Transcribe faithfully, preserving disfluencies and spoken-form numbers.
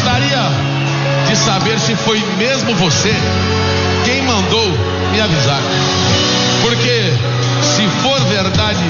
Gostaria de saber se foi mesmo você quem mandou me avisar. Porque se for verdade